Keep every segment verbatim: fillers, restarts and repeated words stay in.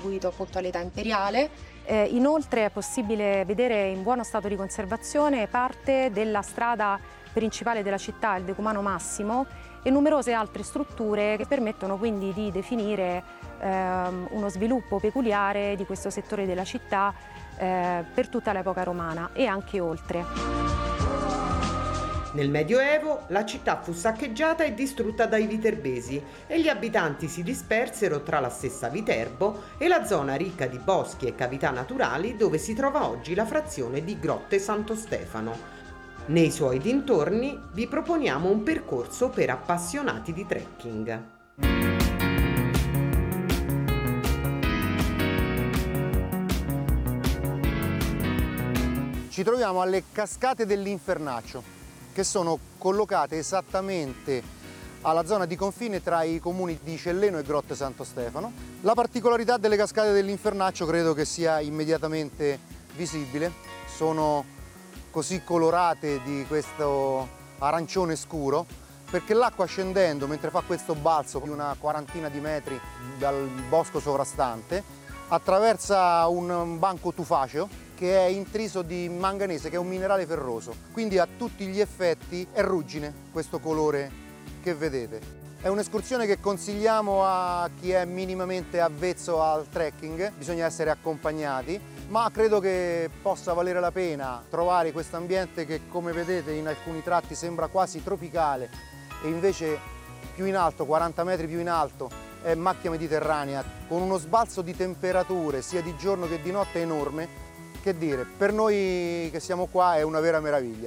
attribuito appunto all'età imperiale. Eh, inoltre è possibile vedere in buono stato di conservazione parte della strada principale della città, il Decumano Massimo, e numerose altre strutture che permettono quindi di definire ehm, uno sviluppo peculiare di questo settore della città eh, per tutta l'epoca romana e anche oltre. Nel Medioevo la città fu saccheggiata e distrutta dai viterbesi e gli abitanti si dispersero tra la stessa Viterbo e la zona ricca di boschi e cavità naturali dove si trova oggi la frazione di Grotte Santo Stefano. Nei suoi dintorni vi proponiamo un percorso per appassionati di trekking. Ci troviamo alle cascate dell'Infernaccio, che sono collocate esattamente alla zona di confine tra i comuni di Celleno e Grotte Santo Stefano. La particolarità delle cascate dell'Infernaccio credo che sia immediatamente visibile. Sono così colorate di questo arancione scuro perché l'acqua scendendo mentre fa questo balzo di una quarantina di metri dal bosco sovrastante attraversa un banco tufaceo che è intriso di manganese, che è un minerale ferroso, quindi a tutti gli effetti è ruggine questo colore che vedete. È un'escursione che consigliamo a chi è minimamente avvezzo al trekking, bisogna essere accompagnati, ma credo che possa valere la pena trovare questo ambiente che, come vedete, in alcuni tratti sembra quasi tropicale e invece più in alto, quaranta metri più in alto, è macchia mediterranea, con uno sbalzo di temperature sia di giorno che di notte enorme. Che dire, per noi che siamo qua è una vera meraviglia.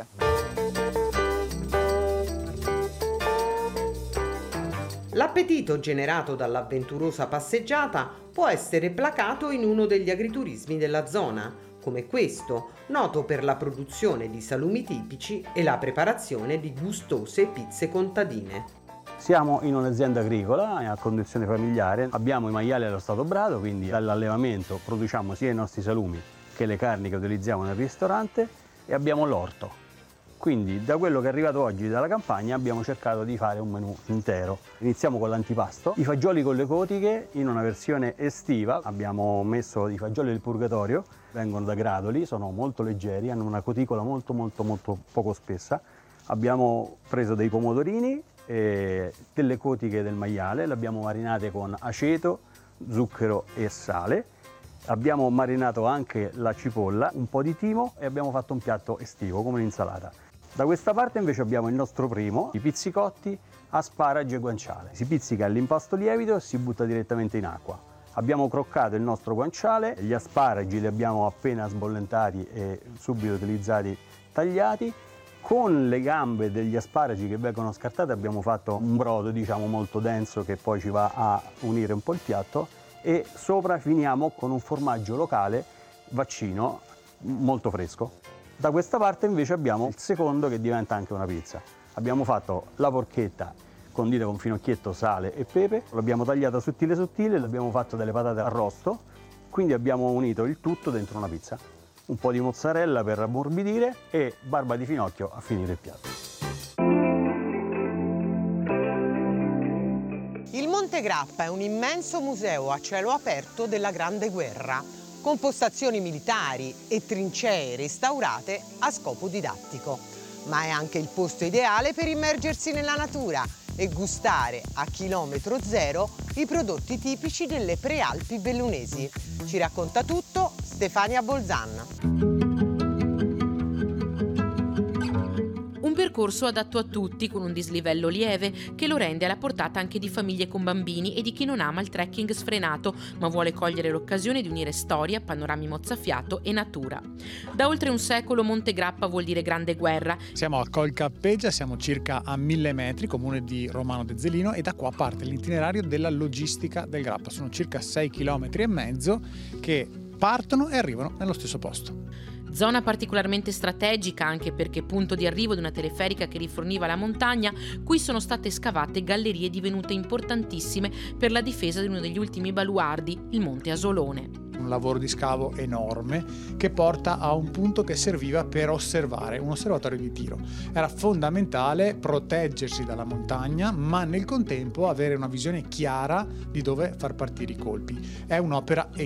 L'appetito generato dall'avventurosa passeggiata può essere placato in uno degli agriturismi della zona, come questo, noto per la produzione di salumi tipici e la preparazione di gustose pizze contadine. Siamo in un'azienda agricola a conduzione familiare, abbiamo i maiali allo stato brado, quindi dall'allevamento produciamo sia i nostri salumi che le carni che utilizziamo nel ristorante e abbiamo l'orto. Quindi da quello che è arrivato oggi dalla campagna abbiamo cercato di fare un menù intero. Iniziamo con l'antipasto, i fagioli con le cotiche in una versione estiva. Abbiamo messo i fagioli del purgatorio, vengono da gradoli, sono molto leggeri, hanno una coticola molto molto molto poco spessa. Abbiamo preso dei pomodorini e delle cotiche del maiale, le abbiamo marinate con aceto, zucchero e sale. Abbiamo marinato anche la cipolla, un po' di timo e abbiamo fatto un piatto estivo come un'insalata. Da questa parte invece abbiamo il nostro primo, i pizzicotti, asparagi e guanciale. Si pizzica all'impasto lievito e si butta direttamente in acqua. Abbiamo croccato il nostro guanciale, gli asparagi li abbiamo appena sbollentati e subito utilizzati tagliati. Con le gambe degli asparagi che vengono scartate abbiamo fatto un brodo, diciamo, molto denso che poi ci va a unire un po' il piatto. E sopra finiamo con un formaggio locale vaccino molto fresco. Da questa parte invece abbiamo il secondo che diventa anche una pizza. Abbiamo fatto la porchetta condita con finocchietto, sale e pepe, l'abbiamo tagliata sottile sottile, l'abbiamo fatto delle patate arrosto, quindi abbiamo unito il tutto dentro una pizza. Un po' di mozzarella per ammorbidire e barba di finocchio a finire il piatto. Il Monte Grappa è un immenso museo a cielo aperto della Grande Guerra, con postazioni militari e trincee restaurate a scopo didattico. Ma è anche il posto ideale per immergersi nella natura e gustare a chilometro zero i prodotti tipici delle prealpi bellunesi. Ci racconta tutto Stefania Bolzan. Un percorso adatto a tutti, con un dislivello lieve, che lo rende alla portata anche di famiglie con bambini e di chi non ama il trekking sfrenato, ma vuole cogliere l'occasione di unire storia, panorami mozzafiato e natura. Da oltre un secolo Monte Grappa vuol dire Grande Guerra. Siamo a Col Cappeggia, siamo circa a mille metri, comune di Romano de Zelino, e da qua parte l'itinerario della logistica del Grappa. Sono circa sei chilometri e mezzo che partono e arrivano nello stesso posto. Zona particolarmente strategica anche perché punto di arrivo di una teleferica che riforniva la montagna, qui sono state scavate gallerie divenute importantissime per la difesa di uno degli ultimi baluardi, il Monte Asolone. Un lavoro di scavo enorme che porta a un punto che serviva per osservare, un osservatorio di tiro. Era fondamentale proteggersi dalla montagna, ma nel contempo avere una visione chiara di dove far partire i colpi. È un'opera